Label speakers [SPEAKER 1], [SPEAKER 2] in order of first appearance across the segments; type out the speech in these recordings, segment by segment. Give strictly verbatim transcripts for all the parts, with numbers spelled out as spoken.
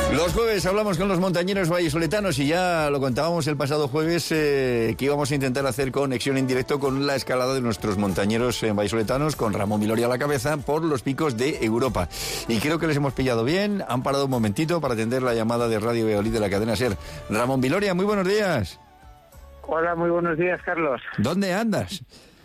[SPEAKER 1] Los jueves hablamos con los montañeros vallisoletanos y ya lo contábamos el pasado jueves eh, que íbamos a intentar hacer conexión en directo con la escalada de nuestros montañeros eh, vallisoletanos con Ramón Viloria a la cabeza por los picos de Europa. Y creo que les hemos pillado bien, han parado un momentito para atender la llamada de Radio Valladolid de la cadena SER. Ramón Viloria, muy buenos días.
[SPEAKER 2] Hola, muy buenos días, Carlos.
[SPEAKER 1] ¿Dónde andas?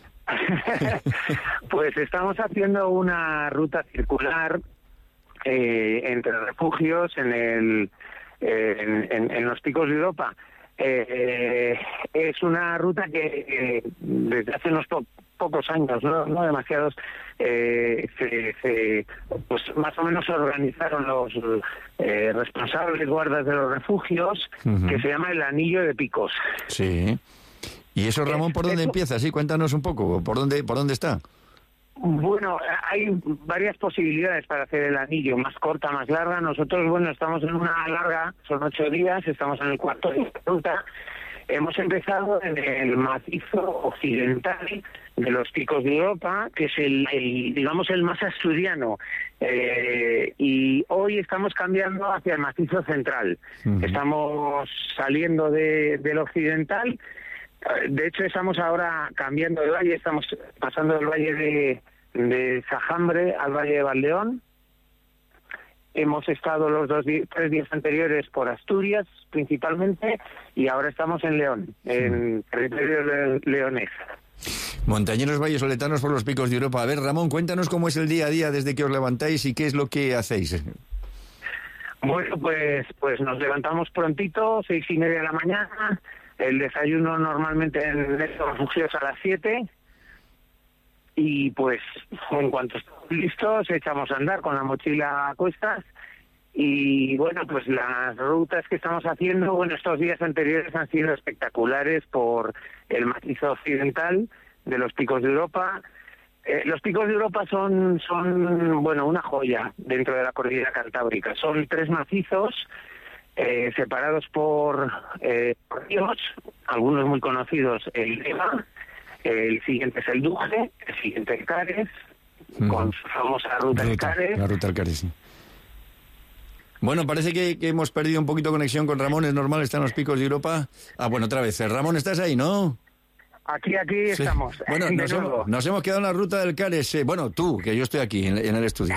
[SPEAKER 2] Pues estamos haciendo una ruta circular Eh, entre refugios en el eh, en, en, en los picos de Europa. Eh, es una ruta que eh, desde hace unos po- pocos años, no, no demasiados, eh, se, se, pues más o menos se organizaron los eh, responsables guardas de los refugios, uh-huh. que se llama el Anillo de Picos.
[SPEAKER 1] Sí. ¿Y eso, Ramón, por dónde empieza? Sí, cuéntanos un poco, ¿por dónde, por dónde está?
[SPEAKER 2] Bueno, hay varias posibilidades para hacer el anillo, más corta, más larga. Nosotros, bueno, estamos en una larga, son ocho días, estamos en el cuarto de la ruta. Hemos empezado en el macizo occidental de los picos de Europa, que es el, el digamos, el más asturiano. Eh, y hoy estamos cambiando hacia el macizo central. Uh-huh. Estamos saliendo de, del occidental. De hecho, estamos ahora cambiando de valle, estamos pasando del valle de, de Sajambre al valle de Valdeón. Hemos estado los dos di- tres días anteriores por Asturias, principalmente, y ahora estamos en León, en territorio le- leonés.
[SPEAKER 1] Montañeros vallisoletanos por los picos de Europa. A ver, Ramón, cuéntanos cómo es el día a día desde que os levantáis y qué es lo que hacéis.
[SPEAKER 2] Bueno, pues, pues nos levantamos prontito, seis y media de la mañana. El desayuno normalmente en estos refugios a las siete y pues en cuanto estamos listos echamos a andar con la mochila a cuestas y bueno, pues las rutas que estamos haciendo, bueno, estos días anteriores han sido espectaculares por el macizo occidental de los picos de Europa. Eh, los picos de Europa son, son, bueno, una joya dentro de la cordillera cantábrica. Son tres macizos Eh, separados por eh, ríos, algunos muy conocidos, el Deva, el siguiente es el Duge, el siguiente el Cares, mm. con su famosa ruta del Cares.
[SPEAKER 1] La ruta del Cares, sí. Bueno, parece que, que hemos perdido un poquito de conexión con Ramón, es normal, están los picos de Europa. Ah, bueno, otra vez, Ramón, ¿estás ahí, no?
[SPEAKER 2] Aquí, aquí sí. Estamos.
[SPEAKER 1] Bueno, nos hemos, nos hemos quedado en la ruta del Cares. Eh, bueno, tú, que yo estoy aquí, en, en el estudio.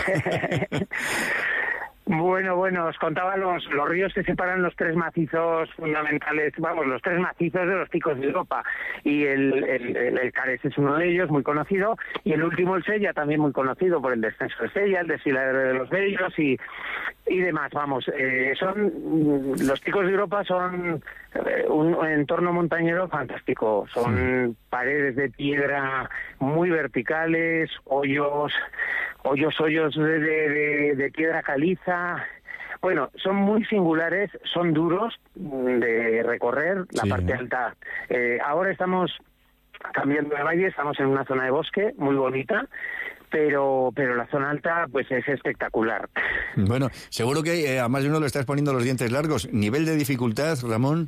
[SPEAKER 2] Bueno, bueno, os contaba los, los ríos que separan los tres macizos fundamentales, vamos, los tres macizos de los picos de Europa. Y el, el, el, el Cares es uno de ellos, muy conocido, y el último, el Sella, también muy conocido por el descenso de Sella, el desfiladero de los Bellos y, y demás, vamos. Eh, son los picos de Europa son eh, un, un entorno montañero fantástico, son sí. paredes de piedra muy verticales, hoyos... hoyos, hoyos de, de, de piedra caliza. Bueno, son muy singulares, son duros de recorrer, la sí. parte alta. Eh, ahora estamos cambiando de valle, estamos en una zona de bosque muy bonita, pero pero la zona alta pues es espectacular.
[SPEAKER 1] Bueno, seguro que eh, a más de uno le estás poniendo los dientes largos. ¿Nivel de dificultad, Ramón?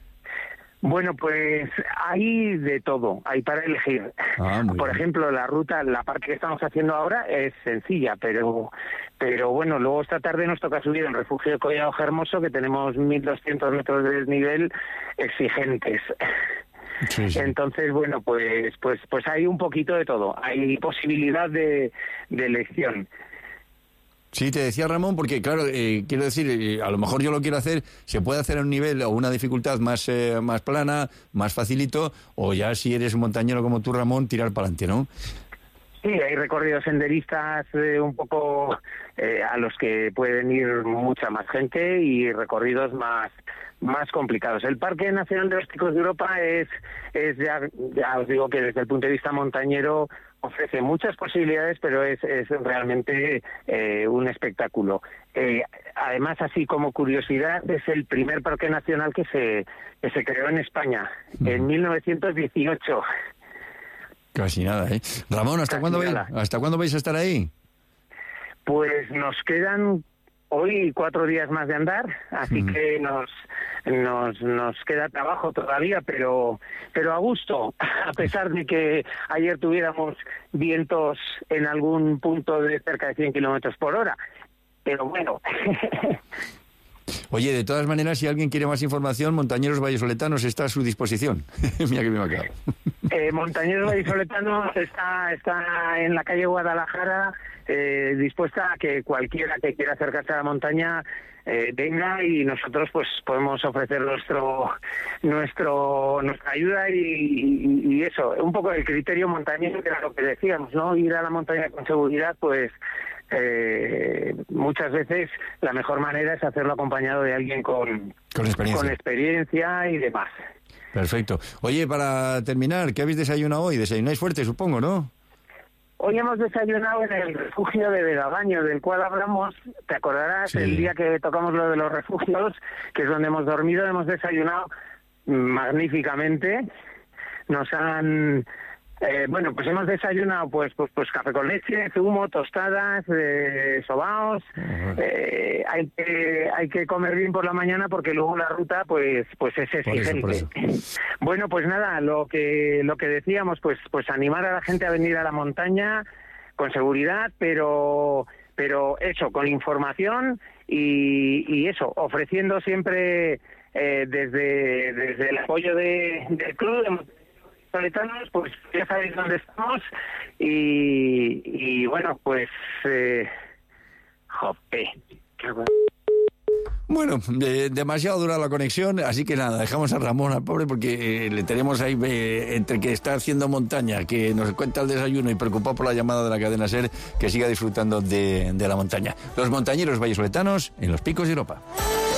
[SPEAKER 2] Bueno, pues hay de todo, hay para elegir. Ah, Por bien. ejemplo, la ruta, la parte que estamos haciendo ahora es sencilla, pero pero bueno, luego esta tarde nos toca subir al refugio de Collado Hermoso, que tenemos mil doscientos metros de desnivel exigentes. Sí, sí. Entonces, bueno, pues pues pues hay un poquito de todo, hay posibilidad de, de elección.
[SPEAKER 1] Sí, te decía Ramón, porque claro, eh, quiero decir, eh, a lo mejor yo lo quiero hacer, se puede hacer a un nivel o una dificultad más eh, más plana, más facilito, o ya si eres un montañero como tú, Ramón, tirar para adelante, ¿no?
[SPEAKER 2] Sí, hay recorridos senderistas eh, un poco eh, a los que pueden ir mucha más gente y recorridos más más complicados. El Parque Nacional de los Picos de Europa es, es ya, ya os digo que desde el punto de vista montañero ofrece muchas posibilidades, pero es, es realmente eh, un espectáculo. Eh, además, así como curiosidad, es el primer parque nacional que se que se creó en España, mm. en mil novecientos dieciocho.
[SPEAKER 1] Casi nada, ¿eh? Ramón, ¿hasta cuándo vais, hasta cuándo vais a estar ahí?
[SPEAKER 2] Pues nos quedan hoy cuatro días más de andar, así mm. que nos nos nos queda trabajo todavía, pero pero a gusto, a pesar de que ayer tuviéramos vientos en algún punto de cerca de cien kilómetros por hora, pero bueno.
[SPEAKER 1] Oye, de todas maneras, si alguien quiere más información, Montañeros Vallesoletanos está a su disposición. Mira que me acabo.
[SPEAKER 2] Eh, Montañeros Vallesoletanos está, está en la calle Guadalajara, eh, dispuesta a que cualquiera que quiera acercarse a la montaña eh, venga, y nosotros pues podemos ofrecer nuestro nuestro nuestra ayuda y, y, y eso, un poco el criterio montañero, que era lo que decíamos, ¿no? Ir a la montaña con seguridad, pues eh, muchas veces la mejor manera es hacerlo acompañado de alguien con,
[SPEAKER 1] con experiencia.
[SPEAKER 2] con experiencia y demás.
[SPEAKER 1] Perfecto. Oye, para terminar, ¿qué habéis desayunado hoy? Desayunáis fuerte, supongo, ¿no?
[SPEAKER 2] Hoy hemos desayunado en el refugio de Vegabaño, del cual hablamos, te acordarás, sí. El día que tocamos lo de los refugios, que es donde hemos dormido. Hemos desayunado magníficamente. Nos han... Eh, bueno, pues hemos desayunado pues pues pues café con leche, zumo, tostadas, eh, sobaos. Uh-huh. eh, hay que hay que comer bien por la mañana, porque luego la ruta pues pues es exigente. Por eso, por eso. Bueno, pues nada, lo que lo que decíamos, pues pues animar a la gente a venir a la montaña con seguridad, pero pero eso, con información y, y eso, ofreciendo siempre eh, desde desde el apoyo de, del club de Soletanos, pues ya sabéis dónde estamos, y, y bueno, pues eh, jope.
[SPEAKER 1] Bueno, eh, demasiado dura la conexión, así que nada, dejamos a Ramón al pobre, porque eh, le tenemos ahí eh, entre que está haciendo montaña, que nos cuenta el desayuno y preocupado por la llamada de la cadena SER, que siga disfrutando de, de la montaña. Los montañeros vallesoletanos en los Picos de Europa.